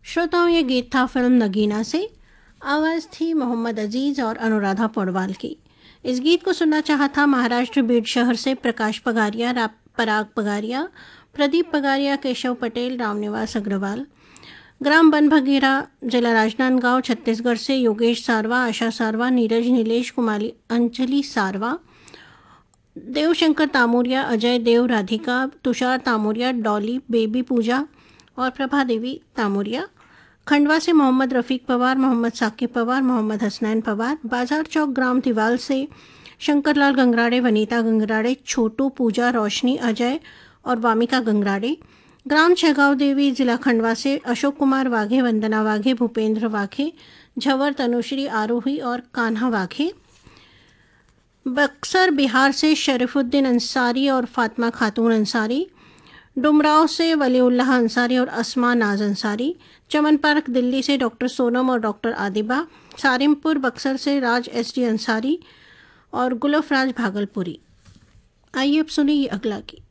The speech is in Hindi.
श्रोताओं, ये गीत था फिल्म नगीना से। आवाज़ थी मोहम्मद अजीज़ और अनुराधा पौडवाल की। इस गीत को सुनना चाहा था महाराष्ट्र बीड शहर से प्रकाश पगारिया, पराग पगारिया, प्रदीप पगारिया, केशव पटेल, रामनिवास अग्रवाल। ग्राम बनभगीरा, जिला राजनांदगांव, छत्तीसगढ़ से योगेश सारवा, आशा सारवा, नीरज नीलेश, कुमारी अंजलि सारवा, देवशंकर तामोरिया, अजय देव, राधिका, तुषार तामोरिया, डॉली, बेबी पूजा और प्रभा देवी तामोरिया। खंडवा से मोहम्मद रफ़ीक पवार, मोहम्मद साकिब पवार, मोहम्मद हसनैन पवार। बाजार चौक ग्राम तिवाल से शंकरलाल गंगराड़े, वनीता गंगराड़े, छोटू, पूजा, रोशनी, अजय और वामिका गंगराड़े। ग्राम छगांव देवी, जिला खंडवा से अशोक कुमार वाघे, वंदना वाघे, भूपेंद्र वाघे, झंवर, तनुश्री, आरोही और कान्हा वाघे। बक्सर बिहार से शरीफुद्दीन अंसारी और फातिमा खातून अंसारी। डुमराव से वलीउल्लाह अंसारी और अस्मा नाज अंसारी। चमन पार्क दिल्ली से डॉक्टर सोनम और डॉक्टर आदिबा। सारिमपुर बक्सर से राज SD अंसारी और गुलफराज भागलपुरी। आइए अब सुनिए अगला गीत।